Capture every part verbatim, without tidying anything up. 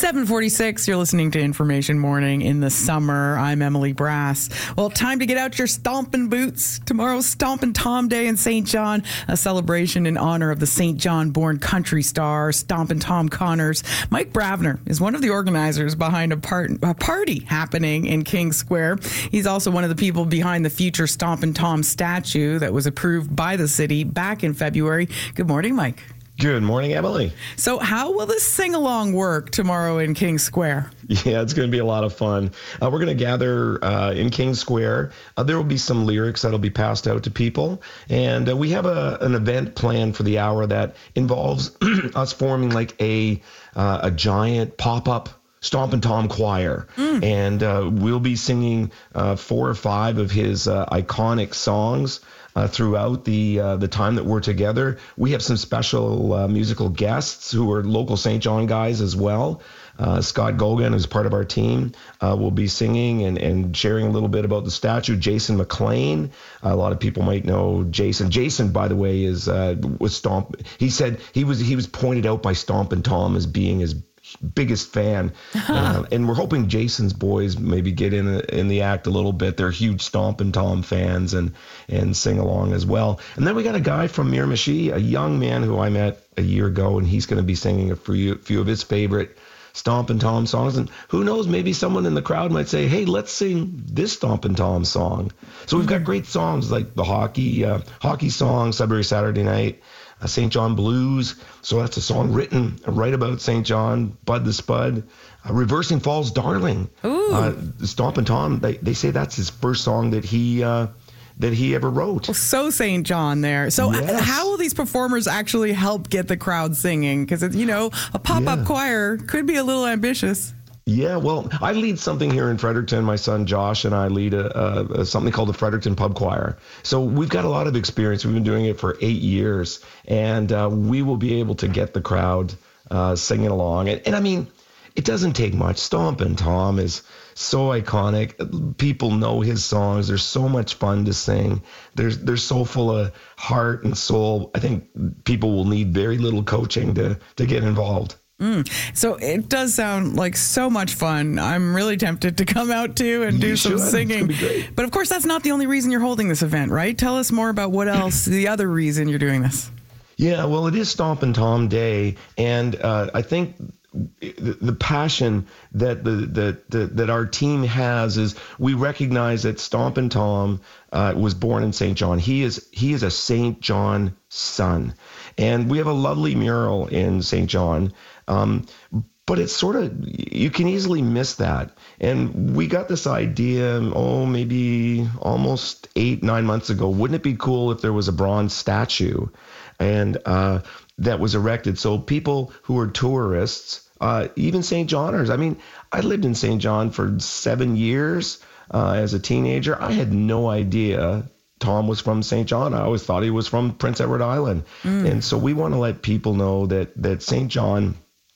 seven forty-six, you're listening to Information Morning in the summer. I'm Emily Brass. Well, time to get out your stomping boots. Tomorrow's Stompin' Tom Day in Saint John, a celebration in honor of the Saint John-born country star, Stompin' Tom Connors. Mike Bravner is one of the organizers behind a, part, a party happening in King Square. He's also one of the people behind the future Stompin' Tom statue that was approved by the city back in February. Good morning, Mike. Good morning, Emily. So how will this sing-along work tomorrow in King Square? Yeah, it's going to be a lot of fun. Uh, we're going to gather uh, in King Square. Uh, there will be some lyrics that will be passed out to people. And uh, we have a, an event planned for the hour that involves us forming like a, uh, a giant pop-up Stompin' Tom choir. Mm. And uh, we'll be singing uh, four or five of his uh, iconic songs Uh, throughout the uh, the time that we're together. We have some special uh, musical guests who are local Saint John guys as well. Uh, Scott Gogan, who's part of our team, uh, will be singing and, and sharing a little bit about the statue. Jason McLean, a lot of people might know Jason. Jason, by the way, is uh, was Stomp. He said he was he was pointed out by Stompin' Tom as being his biggest fan, uh, and we're hoping Jason's boys maybe get in in the act a little bit. They're huge Stompin' Tom fans and and sing along as well. And then we got a guy from Miramichi, a young man who I met a year ago, and he's going to be singing a few, few of his favorite Stompin' Tom songs. And who knows, maybe someone in the crowd might say, hey, let's sing this Stompin' Tom song. So we've got great songs like the hockey uh, hockey song, Sudbury Saturday Night, uh, Saint John Blues. So that's a song written right about Saint John, Bud the Spud. Uh, Reversing Falls Darling. Uh, Stompin' Tom, they, they say that's his first song that he uh, that he ever wrote. Well, so Saint John there. So yes. How will these performers actually help get the crowd singing? Because, you know, a pop-up yeah. choir could be a little ambitious. Yeah, well, I lead something here in Fredericton. My son Josh and I lead a, a, a something called the Fredericton Pub Choir. So we've got a lot of experience. We've been doing it for eight years, and uh, we will be able to get the crowd uh, singing along. And, and I mean, it doesn't take much. Stompin' Tom is so iconic. People know his songs. They're so much fun to sing. They're, they're so full of heart and soul. I think people will need very little coaching to, to get involved. Mm. So it does sound like so much fun. I'm really tempted to come out too and do you some should. singing. It's gonna be great. But of course, that's not the only reason you're holding this event, right? Tell us more about what else, the other reason you're doing this. Yeah, well, it is Stompin' Tom Day, and uh, I think the, the passion that the, the, the that our team has is we recognize that Stompin' Tom uh, was born in Saint John. He is he is a Saint John son, and we have a lovely mural in Saint John. Um, but it's sort of, you can easily miss that. And we got this idea, oh, maybe almost eight, nine months ago. Wouldn't it be cool if there was a bronze statue and uh, that was erected? So people who are tourists, uh, even Saint Johners, I mean, I lived in Saint John for seven years uh, as a teenager. I had no idea Tom was from Saint John. I always thought he was from Prince Edward Island. Mm. And so we want to let people know that that Saint John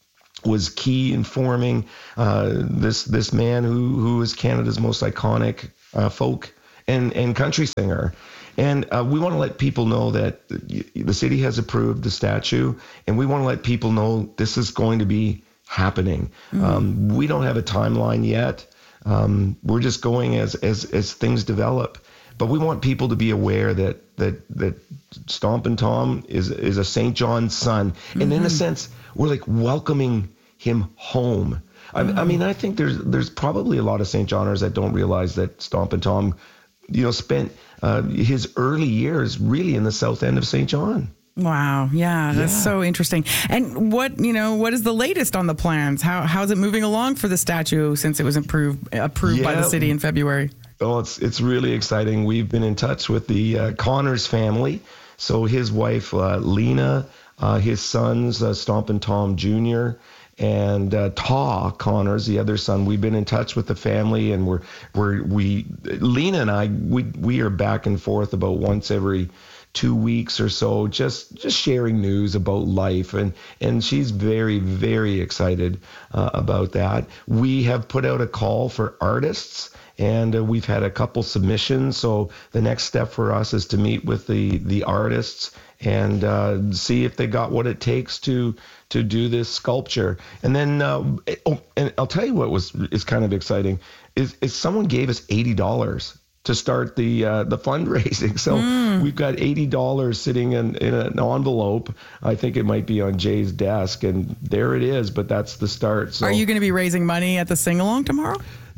was key in forming uh, this this man who who is Canada's most iconic uh, folk and, and country singer. And uh, we want to let people know that the city has approved the statue, and we want to let people know this is going to be happening. Mm. Um, we don't have a timeline yet. Um, we're just going as as as things develop. But we want people to be aware that that that Stompin' Tom is is a Saint John son, mm-hmm. and in a sense, we're like welcoming him home. I, mm-hmm. I mean, I think there's there's probably a lot of Saint Johners that don't realize that Stompin' Tom, you know, spent uh, his early years really in the south end of Saint John. Wow, yeah, that's yeah. so interesting. And what you know, what is the latest on the plans? How how's it moving along for the statue since it was approved approved yeah. by the city in February? Oh, it's it's really exciting. We've been in touch with the uh, Connors family. So his wife, uh, Lena, uh, his sons, uh, Stompin' Tom Junior, and uh, Taw Connors, the other son. We've been in touch with the family, and we're we're we Lena and I we we are back and forth about once every two weeks or so, just just sharing news about life, and and she's very very excited uh, about that. We have put out a call for artists. And uh, we've had a couple submissions. So the next step for us is to meet with the, the artists and uh, see if they got what it takes to to do this sculpture. And then, uh, oh, and I'll tell you what was is kind of exciting is, is someone gave us eighty dollars to start the uh, the fundraising. So mm. we've got eighty dollars sitting in, in an envelope. I think it might be on Jay's desk, and there it is. But that's the start. So, are you going to be raising money at the sing-along tomorrow?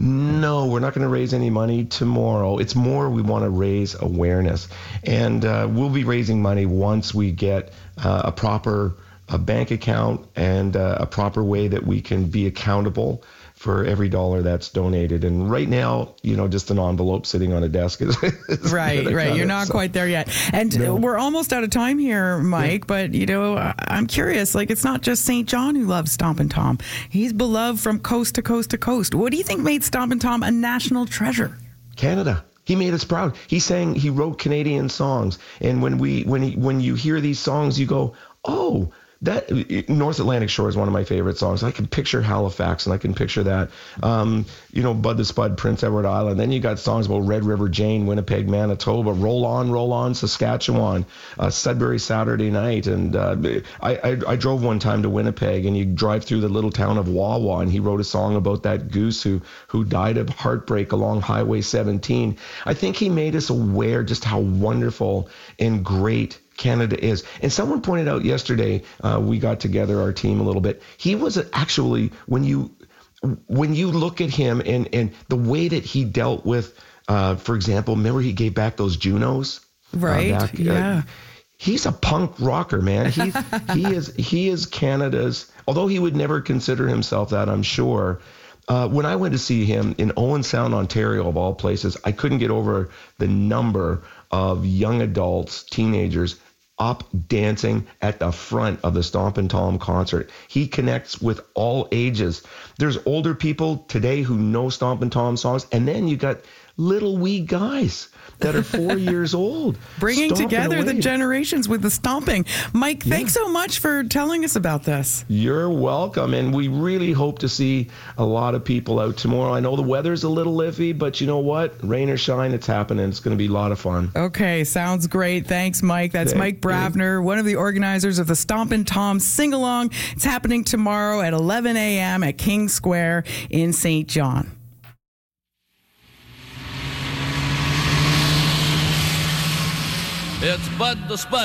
No, we're not going to raise any money tomorrow. It's more we want to raise awareness. And uh, we'll be raising money once we get uh, a proper uh, bank account and uh, a proper way that we can be accountable for every dollar that's donated. And right now, you know, just an envelope sitting on a desk is, is right, right. You're it, not so. quite there yet. And no. We're almost out of time here, Mike, yeah. but, you know, I'm curious, like, it's not just Saint John who loves Stompin' Tom. He's beloved from coast to coast to coast. What do you think made Stompin' Tom a national treasure? Canada. He made us proud. He sang, he wrote Canadian songs. And when we, when he, when you hear these songs, you go, oh, that North Atlantic Shore is one of my favorite songs. I can picture Halifax, and I can picture that. Um, you know, Bud the Spud, Prince Edward Island. Then you got songs about Red River Jane, Winnipeg, Manitoba, Roll On, Roll On, Saskatchewan, uh, Sudbury Saturday Night. And uh, I, I, I drove one time to Winnipeg, and you drive through the little town of Wawa, and he wrote a song about that goose who who died of heartbreak along Highway seventeen. I think he made us aware just how wonderful and great Canada is. And someone pointed out yesterday, uh, we got together, our team a little bit. He was actually, when you when you look at him and, and the way that he dealt with, uh, for example, remember he gave back those Junos? Right, uh, back, yeah. Uh, he's a punk rocker, man. He, he is he is Canada's, although he would never consider himself that, I'm sure. Uh, when I went to see him in Owen Sound, Ontario, of all places, I couldn't get over the number of young adults, teenagers, up dancing at the front of the Stompin' Tom concert. He connects with all ages. There's older people today who know Stompin' Tom songs, and then you got little wee guys that are four years old. Bringing together away. The generations with the stomping. Mike, yeah. thanks so much for telling us about this. You're welcome. And we really hope to see a lot of people out tomorrow. I know the weather's a little iffy, but you know what? Rain or shine, it's happening. It's going to be a lot of fun. Okay, sounds great. Thanks, Mike. That's Thank Mike Bravner, one of the organizers of the Stompin' Tom Sing-Along. It's happening tomorrow at eleven a.m. at King Square in Saint John. It's Bud the Spud.